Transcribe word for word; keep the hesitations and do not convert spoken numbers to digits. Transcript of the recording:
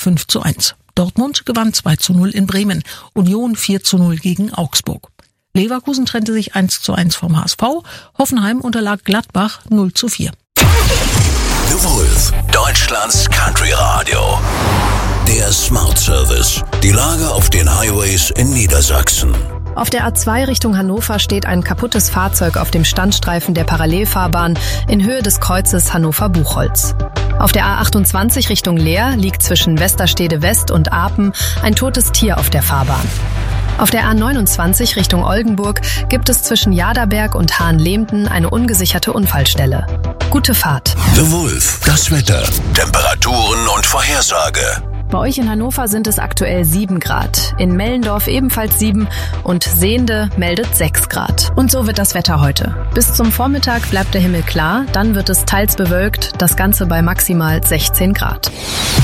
fünf zu eins. Dortmund gewann zwei zu null in Bremen, Union vier zu null gegen Augsburg. Leverkusen trennte sich eins zu eins vom H S V, Hoffenheim unterlag Gladbach null zu vier. The Wolf, Deutschlands Country Radio. Der Smart Service. Die Lage auf den Highways in Niedersachsen. Auf der A zwei Richtung Hannover steht ein kaputtes Fahrzeug auf dem Standstreifen der Parallelfahrbahn in Höhe des Kreuzes Hannover-Buchholz. Auf der A achtundzwanzig Richtung Leer liegt zwischen Westerstede West und Apen ein totes Tier auf der Fahrbahn. Auf der A neunundzwanzig Richtung Oldenburg gibt es zwischen Jaderberg und Hahnlehmten eine ungesicherte Unfallstelle. Gute Fahrt. The Wolf, das Wetter, Temperaturen und Vorhersage. Bei euch in Hannover sind es aktuell sieben Grad, in Mellendorf ebenfalls sieben und Sehnde meldet sechs Grad. Und so wird das Wetter heute. Bis zum Vormittag bleibt der Himmel klar, dann wird es teils bewölkt, das Ganze bei maximal sechzehn Grad.